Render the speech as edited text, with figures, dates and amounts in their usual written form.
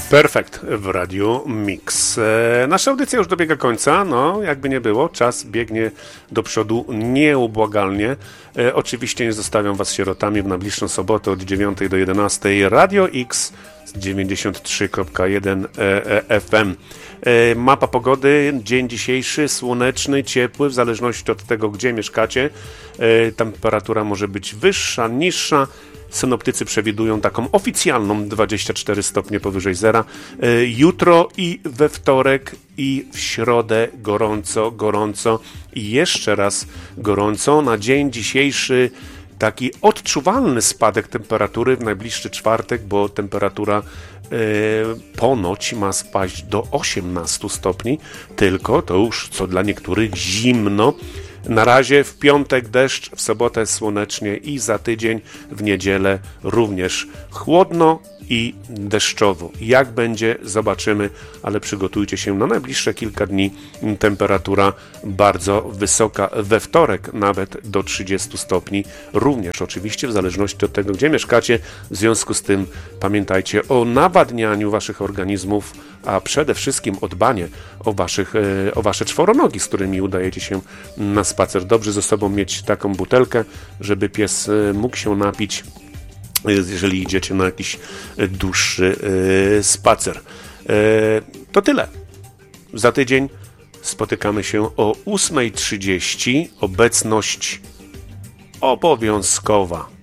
Perfekt w Radiu Mix. Nasza audycja już dobiega końca, no jakby nie było, czas biegnie do przodu nieubłagalnie. Oczywiście nie zostawiam Was sierotami w najbliższą sobotę od 9 do 11 Radio X z 93.1 FM. Mapa pogody, dzień dzisiejszy słoneczny, ciepły, w zależności od tego, gdzie mieszkacie. Temperatura może być wyższa, niższa. Synoptycy przewidują taką oficjalną 24 stopnie powyżej zera. Jutro i we wtorek i w środę gorąco i jeszcze raz gorąco. Na dzień dzisiejszy taki odczuwalny spadek temperatury w najbliższy czwartek, bo temperatura ponoć ma spaść do 18 stopni, tylko to już co dla niektórych zimno. Na razie w piątek deszcz, w sobotę słonecznie i za tydzień w niedzielę również chłodno i deszczowo. Jak będzie, zobaczymy, ale przygotujcie się na najbliższe kilka dni. Temperatura bardzo wysoka, we wtorek nawet do 30 stopni, również oczywiście w zależności od tego, gdzie mieszkacie. W związku z tym pamiętajcie o nawadnianiu waszych organizmów, a przede wszystkim o dbanie o wasze czworonogi, z którymi udajecie się na spacer. Dobrze ze sobą mieć taką butelkę, żeby pies mógł się napić, jeżeli idziecie na jakiś dłuższy spacer. To tyle. Za tydzień spotykamy się o 8:30. Obecność obowiązkowa.